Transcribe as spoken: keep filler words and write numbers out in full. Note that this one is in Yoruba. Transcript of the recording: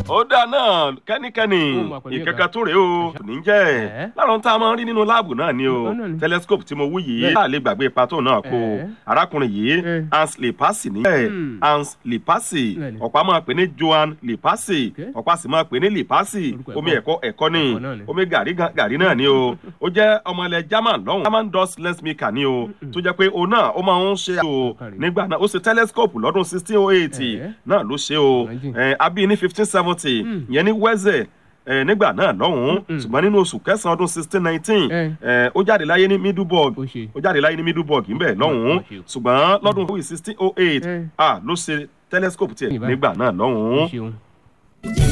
ó dáa náà kẹ́nikẹ́ni ìkẹ́kẹ́ tó rèé o ní jẹ́ láàrún tá a máa ń rí nínú láàbù náà ni o telescope tí mo wú yìí a lè gbàgbé ipa tó náà kó arákùnrin yìí Hans Lipasi ní Hans Lipasi ọ̀pá máa pè ní Johann Lipasi ọ̀pá sì máa pè ní Lipasi omi ẹ̀kọ́ ẹ̀kọ́ ni omi gàrí gàrí náà ni o ó jẹ́ ọmọ ilẹ̀ German lọ́hùn German dust lensmaker ni o tó jẹ́ pé òun náà ó máa ń ṣe o nígbà náà ó ṣe telescope lọ́dún sixteen oh eight náà ló ṣe o àbí ní fifteen seventy ìyẹn ní Wesel nígbà náà lọ́hùn-ún ṣùgbọ́n nínú oṣù kẹsàn-án ọdún sixteen nineteen ó jáde láyé ní Middelburg ó jáde láyé ní Middelburg ńbẹ̀ lọ́hùn-ún ṣùgbọ́n lọ́dún sixteen oh eight ló ṣe telescope tiẹ̀ nígbà náà lọ́hùn-ún.